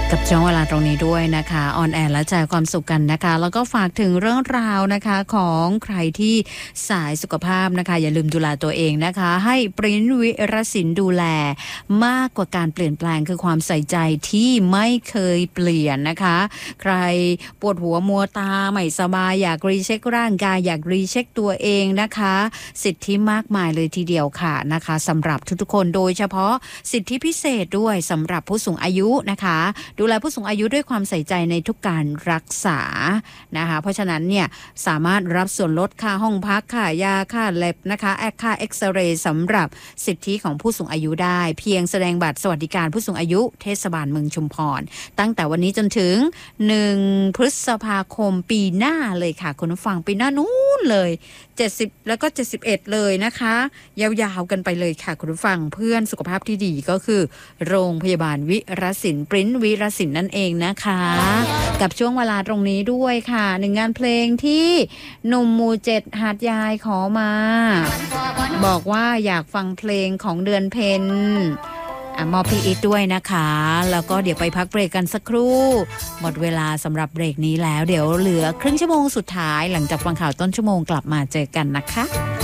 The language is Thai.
กับช่วงเวลาตรงนี้ด้วยนะคะออนแอร์และแชร์ความสุขกันนะคะแล้วก็ฝากถึงเรื่องราวนะคะของใครที่สายสุขภาพนะคะอย่าลืมดูแลตัวเองนะคะให้ปริ้นวิรศิลป์ดูแลมากกว่าการเปลี่ยนแปลงคือความใส่ใจที่ไม่เคยเปลี่ยนนะคะใครปวดหัวมัวตาไม่สบายอยากรีเช็คร่างกายอยากรีเช็คตัวเองนะคะสิทธิมากมายเลยทีเดียวค่ะนะคะสำหรับทุกๆคนโดยเฉพาะสิทธิพิเศษด้วยสำหรับผู้สูงอายุนะคะดูแลผู้สูงอายุด้วยความใส่ใจในทุกการรักษานะคะเพราะฉะนั้นเนี่ยสามารถรับส่วนลดค่าห้องพักค่ายาค่าเล็บนะคะค่าเอ็กซเรย์สำหรับสิทธิของผู้สูงอายุได้เพียงแสดงบัตรสวัสดิการผู้สูงอายุเทศบาลเมืองชุมพรตั้งแต่วันนี้จนถึง1พฤษภาคมปีหน้าเลยค่ะคุณผู้ฟังปีหน้านู้นเลย70แล้วก็71เลยนะคะยาวๆกันไปเลยค่ะคุณผู้ฟังเพื่อนสุขภาพที่ดีก็คือโรงพยาบาลวิรศิลป์ปริ้นวิรศิลป์นั่นเองนะคะกับช่วงเวลาตรงนี้ด้วยค่ะหนึ่งงานเพลงที่หนุ่มหมู่7หาดยายขอมาบอกว่าอยากฟังเพลงของเดือนเพ็ญมอบพี่อีทด้วยนะคะแล้วก็เดี๋ยวไปพักเบรกกันสักครู่หมดเวลาสำหรับเบรกนี้แล้วเดี๋ยวเหลือครึ่งชั่วโมงสุดท้ายหลังจากฟังข่าวต้นชั่วโมงกลับมาเจอกันนะคะ